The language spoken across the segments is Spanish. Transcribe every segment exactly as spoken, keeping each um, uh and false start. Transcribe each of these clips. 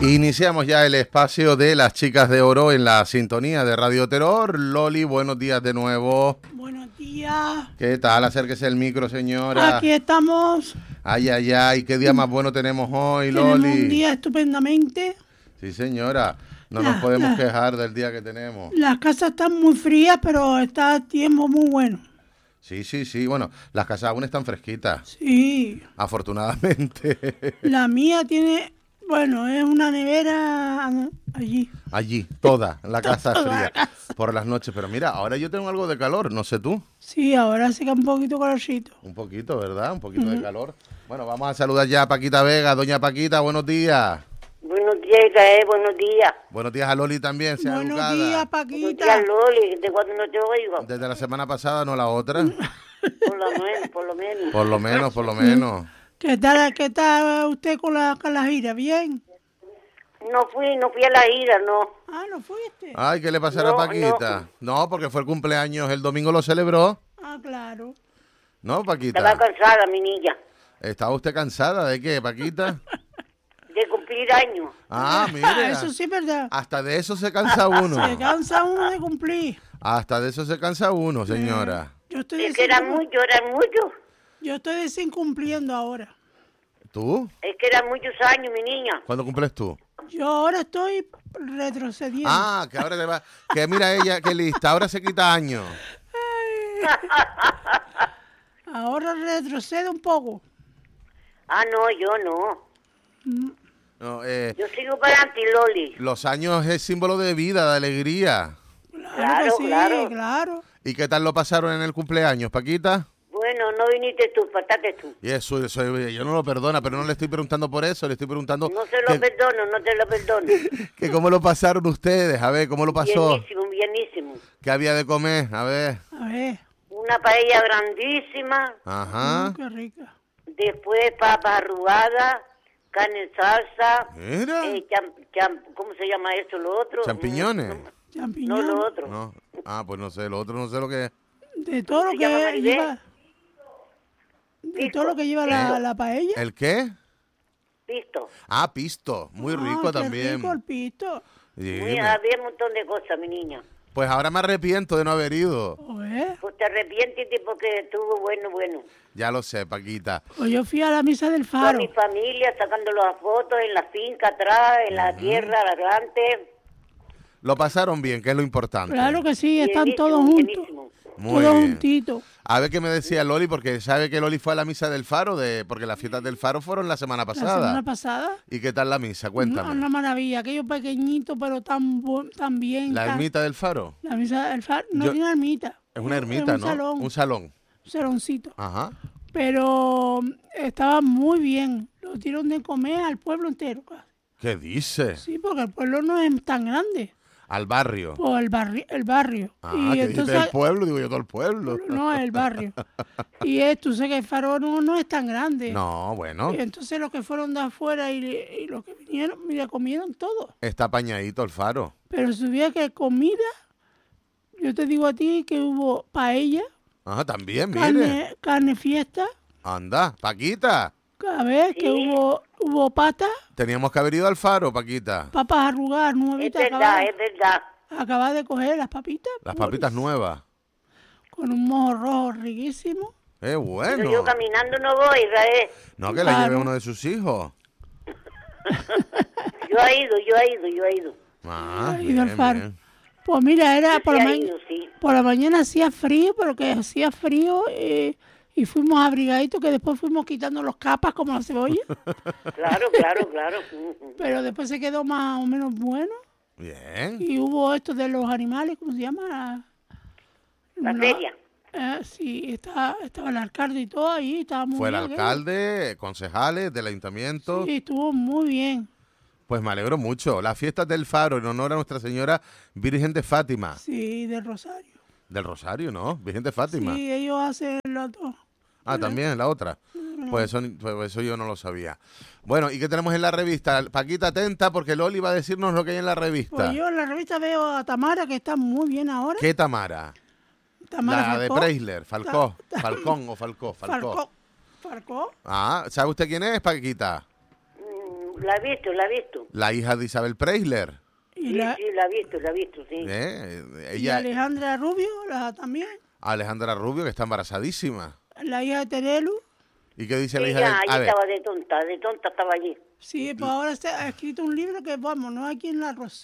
Iniciamos ya el espacio de las chicas de oro en la sintonía de Radio Terror. Loli, buenos días de nuevo. Buenos días. ¿Qué tal? Acérquese el micro, señora. Aquí estamos. Ay, ay, ay, qué día más bueno tenemos hoy, Tenemos Loli. un día estupendamente. Sí, señora. No La- nos podemos la- quejar del día que tenemos. Las casas están muy frías, pero está el tiempo muy bueno. Sí, sí, sí. Bueno, las casas aún están fresquitas, Sí. afortunadamente. La mía tiene, bueno, es una nevera allí. Allí, toda la casa Toda la fría casa. por las noches. Pero mira, ahora yo tengo algo de calor, no sé tú. Sí, ahora sí que un poquito calorcito. Un poquito, ¿verdad? Un poquito de calor. Bueno, vamos a saludar ya a Paquita Vega. Doña Paquita, buenos días. Buenos días, Israel, buenos días. Buenos días a Loli también, sea Buenos educada. días, Buenos Paquita. días, Loli, de cuando no te oigo. Desde la semana pasada, no la otra. Por lo menos, por lo menos. Por lo menos, por lo menos. ¿Qué tal, qué tal usted con la, con la gira? ¿Bien? No fui, no fui a la gira, no. Ah, ¿no fuiste? Ay, ¿qué le pasará No, a Paquita? No. porque fue el cumpleaños, el domingo lo celebró. Ah, claro. ¿No, Paquita? Estaba cansada, mi niña, ¿Estaba usted cansada de qué, Paquita? de cumplir años. Ah, Ah, mire. eso sí es verdad. Hasta de eso se cansa uno. Se cansa uno de cumplir. Hasta de eso se cansa uno, señora. Yo estoy, Es que era desin- mucho, era mucho. yo estoy desincumpliendo ahora. ¿Tú? Es que eran muchos años, mi niña. ¿Cuándo cumples tú? Yo ahora estoy retrocediendo. Ah, que ahora te va... Que mira ella, qué lista, ahora se quita años. Ahora retrocedo un poco. Ah, no, yo no. No, eh, Yo sigo para adelante, Loli. los años es símbolo de vida, de alegría. Claro, Claro, que sí, claro. claro. ¿Y qué tal lo pasaron en el cumpleaños, Paquita? Bueno, no viniste tú, faltaste tú. Y eso, eso, yo no lo perdona, pero no le estoy preguntando por eso, le estoy preguntando No se lo que, perdono, no te lo perdono. que cómo lo pasaron ustedes, a ver, cómo lo pasó, Bienísimo, bienísimo. qué había de comer, a ver. A ver. Una paella grandísima. Ajá. Mm, qué rica. Después papas arrugadas, carne en salsa, Mira, eh, cham- cham- ¿cómo se llama esto, lo otro? champiñones. Mm, No, Champiñón. lo otro. No, ah, pues no sé, lo otro no sé lo que es. De todo lo se llama, que Maribel? lleva. De todo lo que lleva la, la paella. ¿El qué? Listo. Ah, pisto, muy Ah, rico qué también. rico el pisto. Sí, Muy, me- había un montón de cosas, mi niña. Pues ahora me arrepiento de no haber ido. A ver. Pues te arrepientes porque estuvo bueno, bueno. Ya lo sé, Paquita. Pues yo fui a la misa del Toda faro. mi familia sacando las fotos en la finca atrás, en la tierra adelante. Lo pasaron bien, que es lo importante. Claro que sí, están Bienísimo, todos juntos. bienísimo. Muy todos bien. juntitos. A ver qué me decía Loli, porque sabe que Loli fue a la misa del Faro, de porque las fiestas del Faro fueron la semana La pasada. semana pasada. ¿Y qué tal la misa? Una, Cuéntame. una maravilla. Aquello pequeñito, pero tan, bu- tan bien. ¿La tan- ermita del Faro? La misa del faro. No Yo- tiene ermita. Es una ermita, un ¿no? Salón, Un salón. un saloncito. Ajá. Pero estaba muy bien. Lo dieron de comer al pueblo entero. casi. ¿Qué dice? Sí, porque el pueblo no es tan grande. Al barrio. Pues el, barri el barrio. Ah, y que entonces, dijiste el pueblo, digo yo todo el pueblo. no, el barrio. Y es, tú sabes que el faro no, no es tan grande. No, bueno, Y entonces los que fueron de afuera y, y los que vinieron, mira, comieron todo. está apañadito el Faro. Pero si hubiera que comida, yo te digo a ti que hubo paella, Ajá, también, mire. carne, carne fiesta, Anda, Paquita. a ver, que Sí. hubo, hubo pata, Teníamos que haber ido al Faro, Paquita. papas arrugadas, Es nuevitas, verdad, acabadas es verdad. acababa de coger las papitas. Las pues, papitas nuevas. Con un mojo rojo riquísimo. Eh, Pero bueno. yo caminando no voy, Israel. No, que la Claro. lleve uno de sus hijos. Yo he ido, yo he ido, yo he ido. Ah, Ha ido al bien, Faro. bien. Pues mira, era por Sí la, ha ma- ido, sí. por la mañana hacía frío, pero que hacía frío eh, y fuimos abrigaditos, que después fuimos quitando los capas como la cebolla, Claro, claro, claro. pero después se quedó más o menos bueno. Bien. Y hubo esto de los animales, ¿cómo se llama? La No, feria. eh, sí, estaba, estaba el alcalde y todo ahí, estaba muy Fue el bien. aquello. alcalde, concejales del ayuntamiento. Sí, estuvo muy bien. Pues me alegro mucho. Las fiestas del Faro en honor a Nuestra Señora Virgen de Fátima. Sí, del Rosario. Del Rosario, ¿no? Virgen de Fátima. Sí, ellos hacen los dos. Ah, también, la otra. Pues eso, pues eso yo no lo sabía. Bueno, ¿y qué tenemos en la revista? Paquita, atenta, porque Loli va a decirnos lo que hay en la revista. Pues yo en la revista veo a Tamara, que está muy bien ahora. ¿Qué Tamara? Tamara La de Falcó. Preisler, Falcó, Ta- ta- Falcón o Falcó, Falcó. Falcó. Falcó. Ah, ¿sabe usted quién es, Paquita? Mm, La he visto, la he visto. La hija de Isabel Preisler. Y, Sí, la, sí, la he visto, la he visto, sí. ¿eh? y Ella, Alejandra Rubio la, también. Alejandra Rubio, que está embarazadísima. La hija de Terelu. ¿Y qué dice la hija Ella de... allí A ver, estaba de tonta, de tonta estaba allí. Sí, pues ahora se ha escrito un libro que, vamos, no aquí en la Rosa.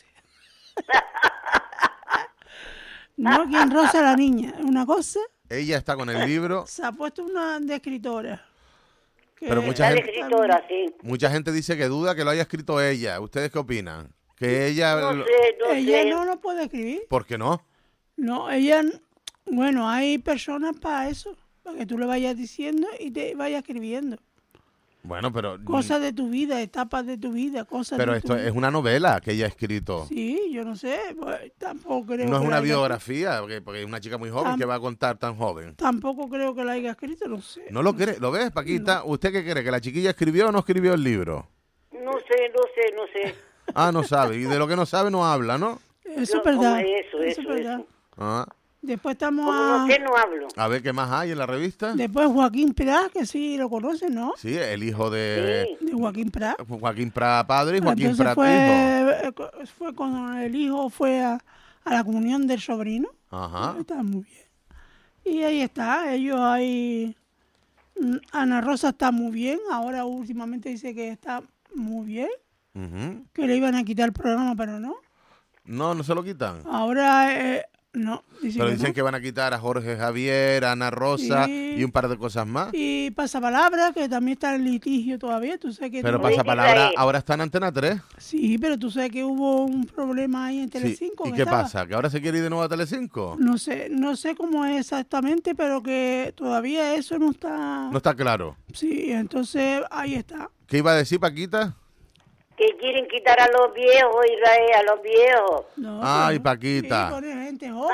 No aquí en Rosa la niña. Una cosa, ella está con el libro, se ha puesto una de escritora. que- Pero mucha Está de gente- escritora, sí. mucha gente dice que duda que lo haya escrito ella. ¿Ustedes qué opinan? Que ella... No lo- sé, no Ella sé. no lo puede escribir. ¿Por qué no? No, ella, bueno, hay personas para eso, para que tú le vayas diciendo y te vayas escribiendo. Bueno, pero... Cosas de tu vida, etapas de tu vida, cosas Pero de esto tu es una novela que ella ha escrito. Sí, yo no sé, pues, tampoco creo No es que una la haya- biografía, porque, porque es una chica muy joven Tam- que va a contar tan joven. Tampoco creo que la haya escrito, no sé. ¿No lo cree? ¿Lo ves, Paquita? ¿Usted qué cree? ¿Que la chiquilla escribió o no escribió el libro? No sé, no sé, no sé. Ah, no sabe. Y de lo que no sabe no habla, ¿no? Eso Yo, es verdad. como eso, eso eso, es verdad. eso. Ah. Después estamos Como a... no sé, no hablo. A ver qué más hay en la revista. Después Joaquín Prat, que sí lo conocen, ¿no? Sí, el hijo de Sí. De Joaquín Prat. Joaquín Prat padre y Joaquín Entonces Prat hijo. fue, eh, fue cuando el hijo fue a, a la comunión del sobrino. Ajá. Está muy bien. Y ahí está, ellos ahí... mm, Ana Rosa está muy bien, ahora últimamente dice que está muy bien, Ujú. que le iban a quitar el programa, pero no. No, no se lo quitan. Ahora, eh, no, dice Pero que dicen no. que van a quitar a Jorge Javier, a Ana Rosa Sí. y un par de cosas más. Y Pasapalabra, que también está en litigio todavía, tú sabes que... Pero tuvo- Oye, Pasapalabra Israel. ahora está en Antena tres. Sí, pero tú sabes que hubo un problema ahí en Sí. Telecinco. ¿Y que qué estaba- pasa? ¿Que ahora se quiere ir de nuevo a Telecinco? No sé, no sé cómo es exactamente, pero que todavía eso no está... No está claro. Sí, entonces ahí está. ¿Qué iba a decir, Paquita? Que quieren quitar a los viejos, Israel, a los viejos. No, Ay, pero- Paquita. Sí, pone gente joven.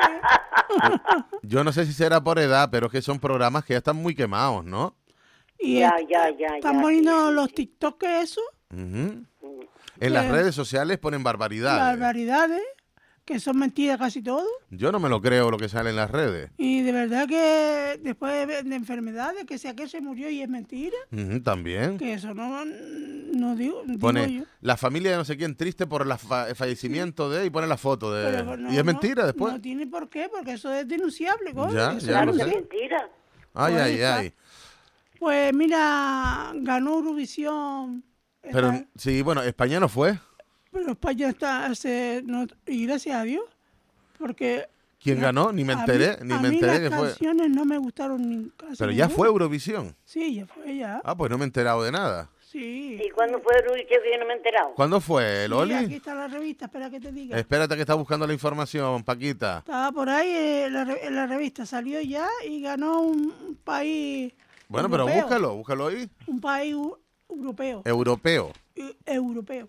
Yo no sé si será por edad, pero es que son programas que ya están muy quemados, ¿no? Y Ya, es- ya, ya, están ya, poniendo sí, sí, los sí. TikTok eso, Ujú. En las Que- redes sociales ponen barbaridades. barbaridades, que son mentiras casi todo. Yo no me lo creo lo que sale en las redes. Y de verdad que después de, de enfermedades, que sea que se murió y es mentira, Ujú, también. que eso no, no digo, digo yo. Pone la familia de no sé quién triste por la fa- el fallecimiento de y pone la foto de Pero no- y es mentira no- después. No tiene por qué, porque eso es denunciable, coño, Ya, eso ya es lo Claro que sé. es denunciable. mentira. Ay, Pues ay, está. ay. Pues mira, ganó Eurovisión. Pero Está- sí, bueno, España no fue. pero España está, se, no- y gracias a Dios, porque... ¿Quién la- ganó? Ni me a enteré, mí- ni a me mí enteré las que fue. canciones no me gustaron ni casi Pero ya ninguna. fue Eurovisión. Sí, ya fue, ya. Ah, pues no me he enterado de nada. Sí. ¿Y cuándo fue Eurovisión que yo no me he enterado? ¿Cuándo fue, Sí, Loli? aquí está la revista, espera que te diga. Espérate que está buscando la información, Paquita. Estaba por ahí eh, la re- en la revista, salió ya y ganó un, un país Bueno, pero europeo. búscalo, búscalo ahí. Un país u- europeo. Europeo. Eu- europeo.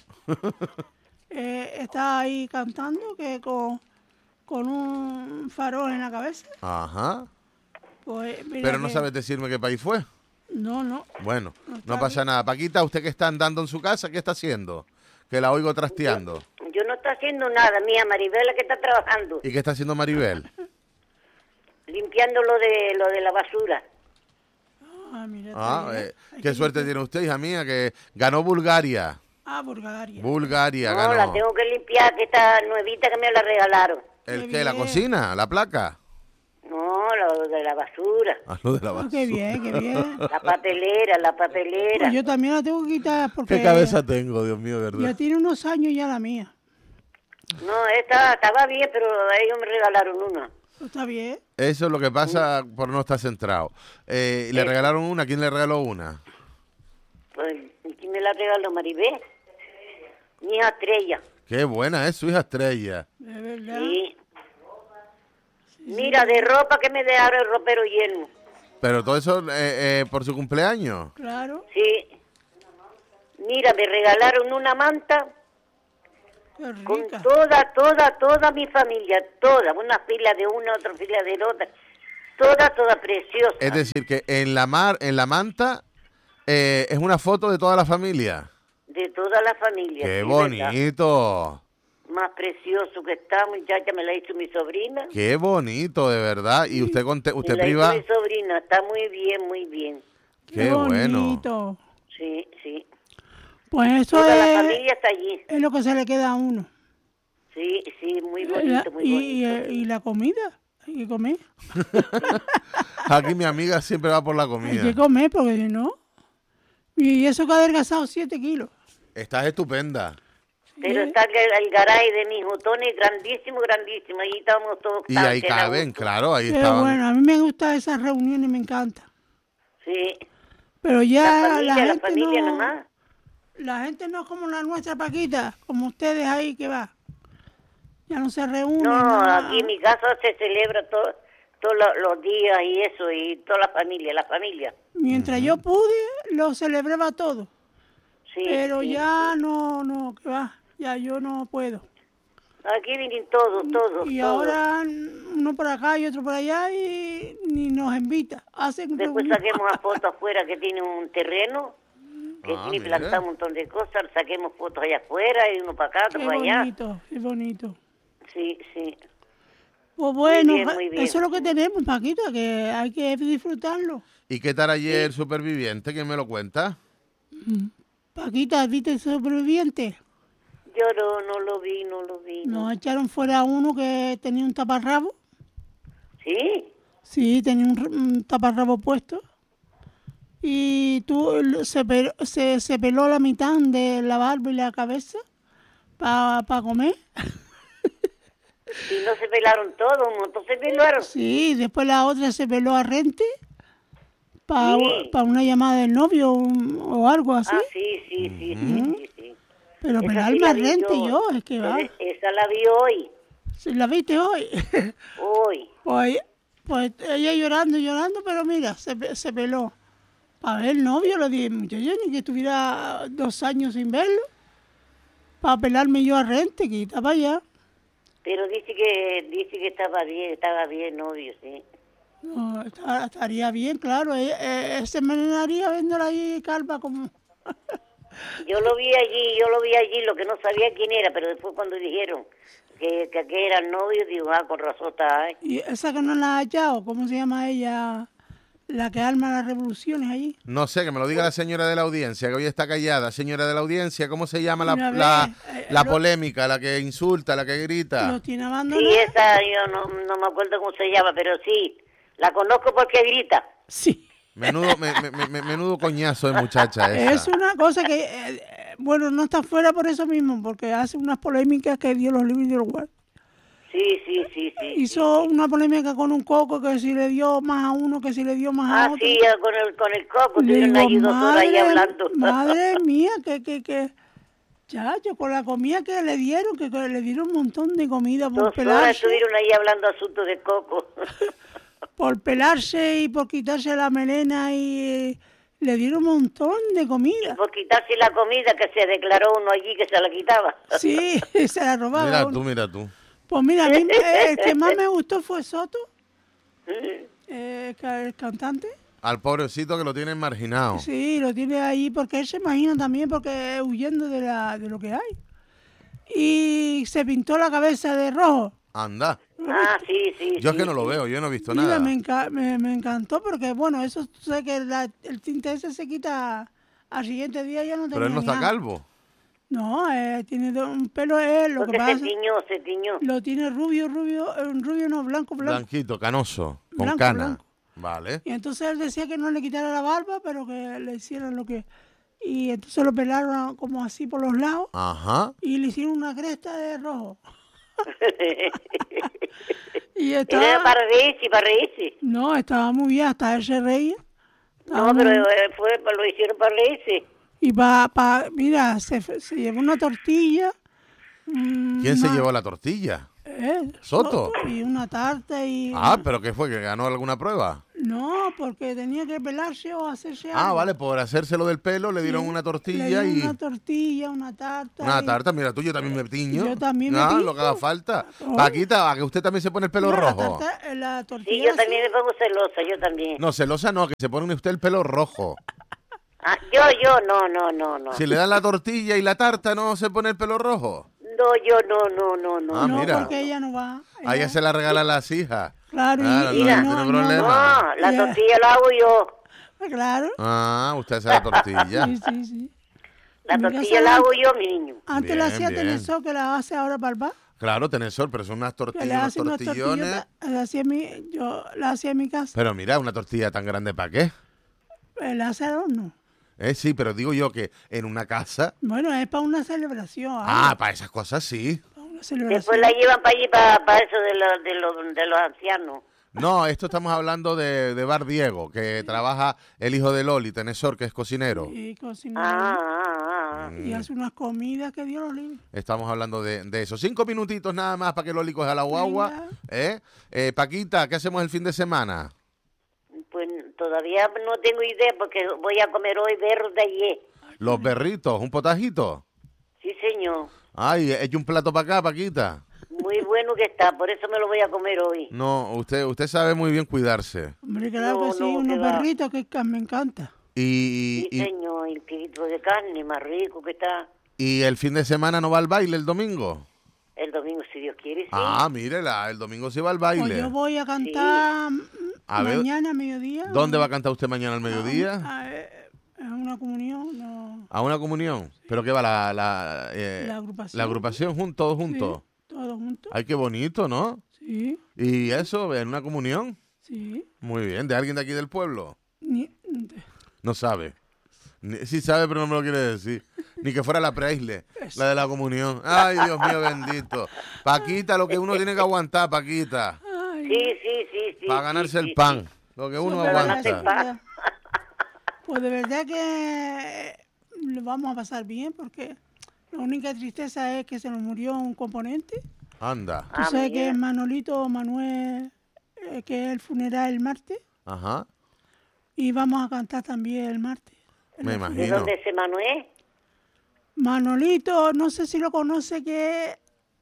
Eh, está ahí cantando que con, con un farol en la cabeza. Ajá. Pues, mira Pero no que- sabes decirme qué país fue. No, no. Bueno, No no está pasa bien. nada. Paquita, ¿usted qué está andando en su casa? ¿Qué está haciendo? Que la oigo trasteando. Yo no estoy haciendo nada, mía Maribel es que está trabajando, ¿Y qué está haciendo Maribel? limpiando lo de lo de la basura. Ah, mira. está Ah, bien. eh, Hay qué que suerte limpiar. tiene usted, hija mía, que ganó Bulgaria. Ah, Bulgaria. Bulgaria No, ganó. la tengo que limpiar, que está nuevita que me la regalaron. ¿El Qué qué? ¿La bien. cocina? ¿La placa? No, lo de la basura. Ah, lo de la Ah, basura. qué bien, qué bien. La papelera, la papelera. Pues yo también la tengo que quitar porque ¿Qué cabeza tengo, Dios mío, ya verdad? tiene unos años ya la mía. No, esta estaba bien, pero ellos me regalaron una. Está bien. Eso es lo que pasa por no estar centrado. Eh, ¿Le Sí. regalaron una? ¿Quién le regaló una? Pues, ¿quién me la regaló? Maribel. Mi hija Estrella. Qué buena es su hija Estrella. De verdad. Sí. Mira, de ropa que me dejaron el ropero lleno. Pero todo eso eh, eh, por su cumpleaños. Claro. Sí. Mira, me regalaron una manta Qué con rica. toda, toda, toda mi familia. Toda. Una fila de una, otra fila de otra. Toda, toda preciosa. Es decir, que en la mar, en la manta, eh, es una foto de toda la familia. De toda la familia. Qué sí, bonito. ¿verdad? Más precioso que está, muchacha, me la hizo mi sobrina. Qué bonito, de verdad. Y usted conte, Me usted la priva. hizo mi sobrina. Está muy bien, muy bien. Qué bueno. bonito. Sí, sí. Pues eso Toda la es, familia está allí. es lo que se le queda a uno. Sí, sí, muy La- bonito, muy y, bonito. y, y la comida, hay que comer. Aquí mi amiga siempre va por la Hay comida. que comer porque si no... Y eso que ha adelgazado siete kilos. Estás estupenda. Pero está el, el garaje de mi hijo Tony, grandísimo, grandísimo. Ahí estamos todos. Y tan ahí que da caben, gusto. claro, ahí Pero estaban. bueno, a mí me gustan esas reuniones, me encanta. Sí. Pero La ya la, familia, la, gente familia no... nomás. La gente no es como la nuestra, Paquita, como ustedes ahí que va. Ya no se reúnen. No, nada. aquí en mi casa se celebra todo, todos lo- los días y eso, y toda la familia, la familia. Mientras yo pude, lo celebraba todo. Sí, Pero sí, ya sí. no, no, que va, ya yo no puedo. Aquí vienen todos, todos, Y todos. ahora uno por acá y otro por allá y ni nos invita. Hacen Después reunión. saquemos a fotos afuera que tiene un terreno, que Ah, tiene mira. plantado un montón de cosas, saquemos fotos allá afuera y uno para acá, otro Qué para allá. bonito, qué bonito. Sí, sí. Pues bueno, bien, muy bien. eso es lo que tenemos, Paquita, que hay que disfrutarlo. ¿Y qué tal ayer Superviviente? ¿Quién me lo cuenta? Paquita, ¿viste Superviviente? Yo no, no lo vi, no lo vi. no. Nos echaron fuera a uno que tenía un taparrabo. Sí, Sí, tenía un, r- un taparrabo puesto. Y tú se, pe- se, se peló la mitad de la barba y la cabeza para comer. y no se pelaron todos, un montón se pelaron. Sí, después la otra se peló a rente para Sí. una llamada del novio un- o algo así. Ah, sí, sí, sí, sí, sí, sí. Pero Esa pelarme sí a la vi rente yo, es que va. Esa- Esa la vi hoy, Si la viste hoy. hoy. Pues, pues ella llorando, llorando, pero mira, se, pe- se peló. Para ver el novio, le dije, muchacho, ni que estuviera dos años sin verlo. Para pelarme yo a rente, que estaba allá. Pero dice que dice que estaba bien, estaba bien, novio, sí. No, está- estaría bien, claro. Ella, eh, eh, se me enredaría viéndola ahí calva como... Yo lo vi allí, yo lo vi allí, lo que no sabía quién era, pero después cuando dijeron que, que, que era el novio, digo, ah, con razón está, ¿eh? Y esa que no la ha hallado, ¿cómo se llama ella? La que arma las revoluciones allí. No sé, que me lo diga la señora de la audiencia, que hoy está callada. Señora de la audiencia, ¿cómo se llama la, Mira, ve, la, eh, la lo- polémica, la que insulta, la que grita? Lo tiene Sí, abandonado. esa, yo no, no me acuerdo cómo se llama, pero sí, la conozco porque grita. Sí. Menudo, me- me- me- menudo coñazo de muchacha esa. Es una cosa que, eh, eh, bueno, no está fuera por eso mismo, porque hace unas polémicas que dio los libros de los guardias. Sí, sí, sí, sí. Hizo una polémica con un coco que si le dio más a uno, que si le dio más a Ah, otro. sí, con el, con el coco, Le tuvieron digo, allí dos horas ahí madre, hablando. madre mía, que, que, que, chacho, con la comida que le dieron, que, que le dieron un montón de comida por Dos horas pelarse, estuvieron ahí hablando asuntos de coco. por pelarse y por quitarse la melena y eh, le dieron un montón de comida. Por quitarse la comida que se declaró uno allí que se la quitaba. Sí, se la robaron. Mira tú, mira tú. Pues mira, a mí me- el que más me gustó fue Soto, eh, ca- el cantante. Al pobrecito que lo tienen marginado. Sí, lo tiene ahí porque él se imagina también porque huyendo de, la, de lo que hay. Y se pintó la cabeza de rojo. Anda. Ah, sí, sí. Yo es sí, que no lo sí. veo, yo no he visto Mira, nada. me, enca- me, me encantó porque, bueno, eso tú sabes que la- el tinte ese se quita al siguiente día, ya no tenía Pero él no ni está nada. calvo. No, eh, tiene do- un pelo, él, lo que Porque se pasa tiñó, se tiñó. lo tiene rubio, rubio, eh, rubio no, blanco, blanco. Blanquito, canoso, con Blanco, cana. blanco. Vale. Y entonces él decía que no le quitara la barba, pero que le hicieran lo que... Y entonces lo pelaron como así por los lados Ajá. y le hicieron una cresta de rojo. Y Era estaba... para reírse, para reírse. No, estaba muy bien, hasta él se reía. Estaba No, muy- pero eh, fue, lo hicieron para reírse. Y pa, pa, mira, se, se llevó una tortilla. mm, ¿Quién se una- llevó la tortilla? eh, Soto. Y una tarta y... Ah, pero ¿qué fue? ¿Que ganó alguna prueba? No, porque tenía que pelarse o hacerse Ah, algo. vale, por hacérselo del pelo le dieron Sí, una le tortilla dieron y... una tortilla, una tarta. Una y- tarta, mira tú, yo también me tiño. Yo también me Ah, tiño. lo que haga falta. Oh. Paquita, ¿a que usted también se pone el pelo No, la rojo? tarta- eh, la tortilla Sí, yo así. también me pongo celosa, yo también. No, celosa no, que se pone usted el pelo rojo. Ah, yo, yo, no, no, no, no. Si le dan la tortilla y la tarta, ¿no se pone el pelo rojo? No, yo no, no, no, no. Ah, No, mira. porque ella no va. A ella se la regalan las hijas. Claro, y- Claro, y, no, no, no tiene no, problema. No, la Ya. tortilla la hago yo. Claro. Ah, usted hace la tortilla. Sí, sí, sí. La Mi tortilla casa la la- hago yo, mi niño. Antes Bien, la hacía bien. Tenesor, que la hace ahora para el bar. Claro, tenés sol, pero son unas Que tortillas, le unos hace unas tortillones. tortillotas. La hacía en mi, yo la hacía en mi casa. Pero mira, una tortilla tan grande, ¿para qué? Eh, La hace al horno. Eh, sí, pero digo yo que en una casa... Bueno, es para una celebración. Ah, algo, para esas cosas sí. para una celebración. Después la llevan para allí, para, para eso de, los de, los de los ancianos. No, esto estamos hablando de, de Bar Diego, que trabaja el hijo de Loli, Tenesor, que es cocinero. Y cocina. Ah, ah, ah. Y hace unas comidas que Dios lo libre. Estamos hablando de, de eso. Cinco minutitos nada más para que Loli coja la guagua. Venga. ¿Eh? Eh, Paquita, ¿qué hacemos el fin de semana? Pues todavía no tengo idea porque voy a comer hoy berros de ayer. Los berritos, un potajito. Sí, señor. Ay, eche un plato para acá, Paquita. Muy bueno que está, por eso me lo voy a comer hoy. No, usted usted sabe muy bien cuidarse. Hombre, claro No, que sí, no, unos que va. perritos que ca- me encanta. Y, Sí, y, señor, el kilito de carne más rico que está. y el fin de semana no va al baile el domingo. El domingo, si Dios quiere, sí. Ah, mírela, el domingo sí va al Pues baile. yo voy a cantar mm, A ver, mañana a mediodía. ¿Dónde va a cantar usted mañana al mediodía? A, eh, a una comunión, no. A una comunión. ¿Pero qué va? La, la, eh, La agrupación. La agrupación, jun- todos juntos. Sí, todos juntos. Ay, qué bonito, ¿no? Sí, ¿Y eso, en una comunión? sí. Muy bien. ¿De alguien de aquí del pueblo? Ni- No sabe. Ni- sí sabe, pero no me lo quiere decir. Ni que fuera la preisle, la de la comunión. Ay, Dios mío bendito. Paquita, lo que uno tiene que aguantar, Paquita. Ay, Sí, sí, sí, sí. Para sí, ganarse sí, el pan. Lo que uno Pues de ganarse verdad- el pan. aguanta. Pues de verdad que lo vamos a pasar bien porque la única tristeza es que se nos murió un componente. Anda. Tú Ah, sabes mira. que Manolito Manuel, eh, que es el funeral el martes, Ajá. y vamos a cantar también el martes. Me ¿De imagino. dónde es Manuel? Manolito, no sé si lo conoce, que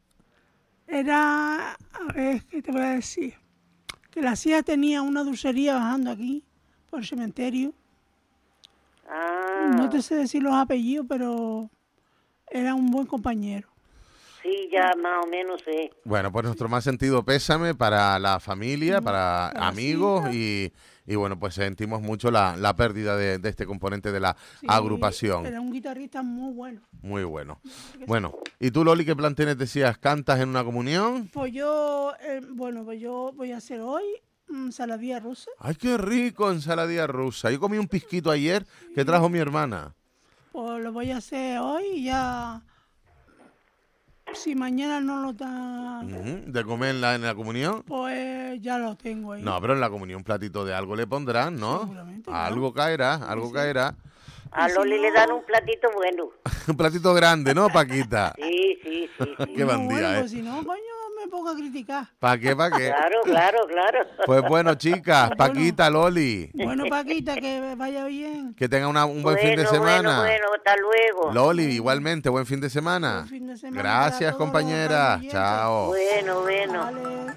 era, a ver, ¿qué te voy a decir? Que la hacía tenía una dulcería bajando aquí, por el cementerio. Ah, No te sé decir los apellidos, pero era un buen compañero. sí, ya más o menos sé. Bueno, pues nuestro más sentido pésame para la familia, para para amigos las y, y bueno, pues sentimos mucho la, la pérdida de, de este componente de la Sí, agrupación. Era un guitarrista muy bueno. Muy bueno. Bueno, ¿y tú, Loli, qué plan tienes? Decías, ¿cantas en una comunión? Pues yo, eh, bueno, pues yo voy a hacer hoy mm, saladilla rusa. ¡Ay, qué rico! Ensaladilla rusa. Yo comí un pisquito ayer que trajo mi hermana. Pues lo voy a hacer hoy y ya. Si mañana no lo da, Ujú, ¿de comer en la, en la comunión? pues ya lo tengo ahí. No, pero en la comunión un platito de algo le pondrán, ¿no? Seguramente, Algo caerá, algo caerá. A si Loli no- le dan un platito bueno. Un platito grande, ¿no, Paquita? Sí, sí, sí, sí. Qué No, bandida, bueno, ¿eh? pues si no, coño, me pongo a criticar. ¿Para qué, para qué? Claro, claro, claro. Pues bueno, chicas, Paquita, Loli, Bueno, Paquita, que vaya bien. que tengan una- un buen fin de Bueno, semana. Bueno, bueno, hasta luego. Loli, igualmente, buen fin de semana. Buen fin de semana Gracias, para todos los compañera. radioyentes. Chao. Bueno, bueno. Vale.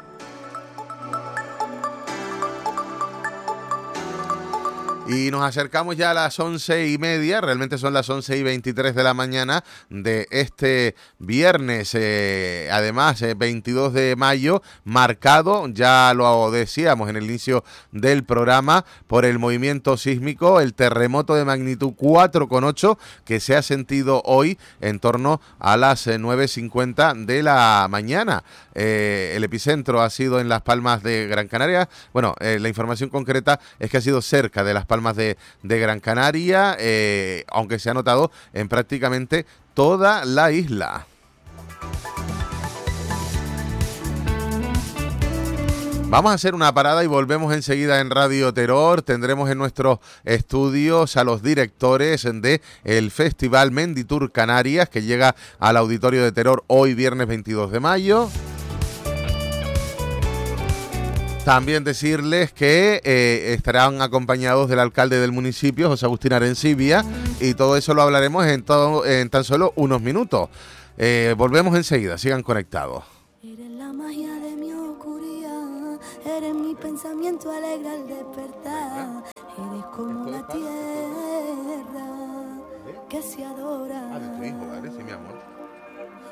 Y nos acercamos ya a las once y media, realmente son las once y veintitrés de la mañana de este viernes, eh, además eh, veintidós de mayo, marcado, ya lo decíamos en el inicio del programa, por el movimiento sísmico, el terremoto de magnitud cuatro coma ocho que se ha sentido hoy en torno a las eh, nueve cincuenta de la mañana. Eh, el epicentro ha sido en Las Palmas de Gran Canaria. Bueno, eh, la información concreta es que ha sido cerca de Las Palmas de, de Gran Canaria, eh, aunque se ha notado en prácticamente toda la isla. Vamos a hacer una parada y volvemos enseguida en Radio Terror. Tendremos en nuestros estudios a los directores de el Festival Menditur Canarias, que llega al Auditorio de Terror hoy viernes veintidós de mayo. También decirles que eh, estarán acompañados del alcalde del municipio, José Agustín Arencibia, y todo eso lo hablaremos en, todo, en tan solo unos minutos. Eh, volvemos enseguida, sigan conectados. Eres la magia de mi oscuridad, eres mi pensamiento alegre al despertar, eres como la tierra que se adora. Ah, de tu hijo, ¿vale? Sí, mi amor.